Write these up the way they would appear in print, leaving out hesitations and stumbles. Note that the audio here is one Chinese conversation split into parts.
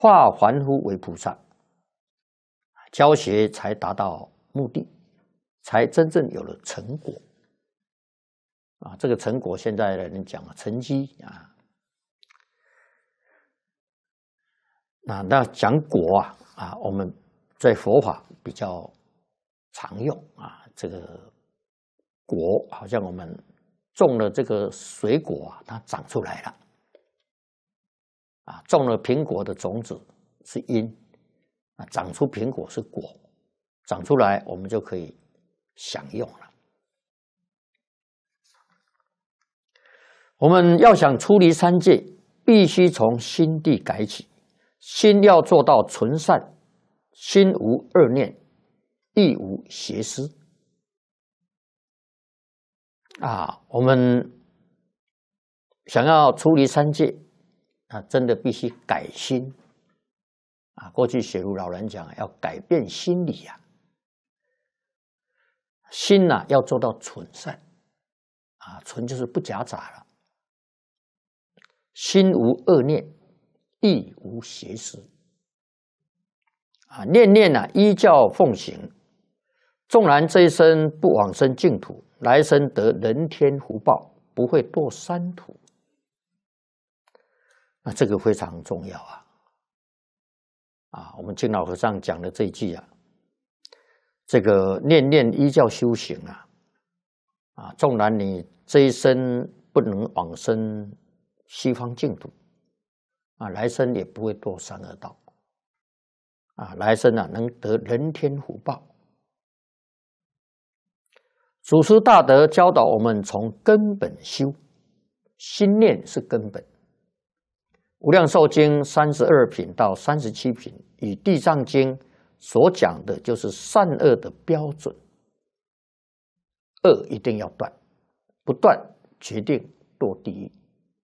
化凡夫为菩萨，教学才达到目的，才真正有了成果。这个成果现在的人讲成绩啊。那讲果我们在佛法比较常用这个果好像我们种了这个水果它长出来了种了苹果的种子是因长出苹果是果，长出来我们就可以享用了。我们要想出离三界，必须从心地改起，心要做到纯善，心无恶念，亦无邪思我们想要出离三界真的必须改心过去雪如老人讲要改变心理心要做到纯善纯就是不夹杂了，心无恶念，亦无邪思念念依教奉行，纵然这一生不往生净土，来生得人天福报，不会堕三途。这个非常重要我们净老和尚讲的这一句这个念念依教修行纵然你这一生不能往生西方净土来生也不会堕三恶道来生能得人天福报。祖师大德教导我们从根本修，心念是根本。无量寿经32品到37品与地藏经所讲的就是善恶的标准，恶一定要断，不断决定堕地狱。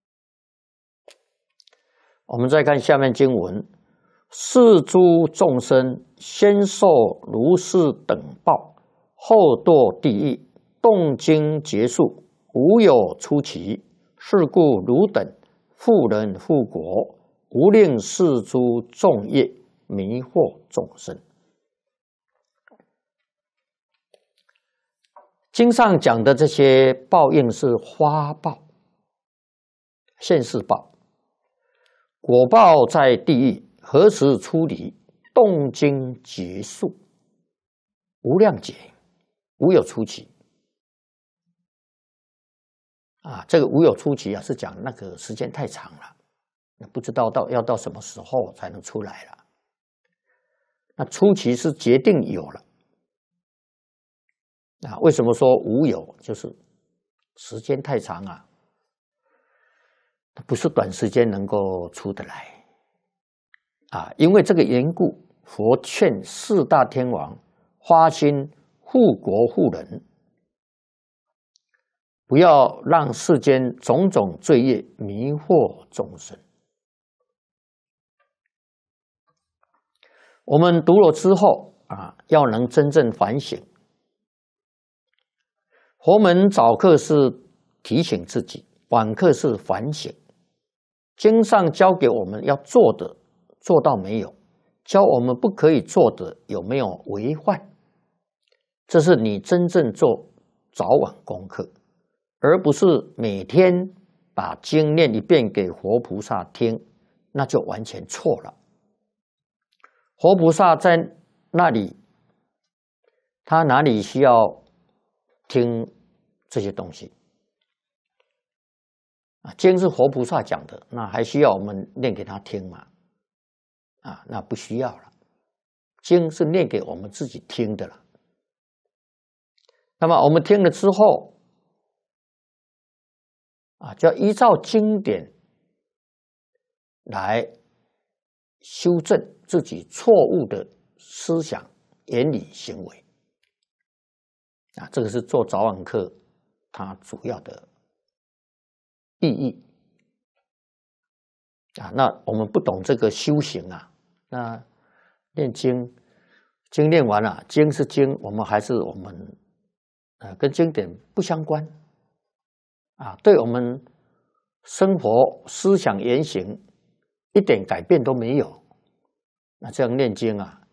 我们再看下面经文，是诸众生先受如是等报，后堕地狱，动经结束，无有出期。是故汝等复人复国，无令是诸众业迷惑众生。经上讲的这些报应是花报、现世报，果报在地狱，何时出离？动经结束，无量劫，无有出期。这个无有出期是讲那个时间太长了，不知道要到什么时候才能出来了。那出期是决定有了为什么说无有？就是时间太长不是短时间能够出得来因为这个缘故，佛劝四大天王发心护国护人，不要让世间种种罪业迷惑众生。我们读了之后要能真正反省。佛门早课是提醒自己，晚课是反省。经上教给我们要做的做到没有，教我们不可以做的有没有违犯，这是你真正做早晚功课，而不是每天把经念一遍给活菩萨听，那就完全错了。活菩萨在那里，他哪里需要听这些东西经是活菩萨讲的，那还需要我们念给他听吗？那不需要了。经是念给我们自己听的了。那么我们听了之后就要依照经典来修正自己错误的思想、言语、行为这个是做早晚课它主要的意义那我们不懂这个修行那念经念完了，经是经，我们还是我们跟经典不相关对我们生活思想言行一点改变都没有那这样念经啊，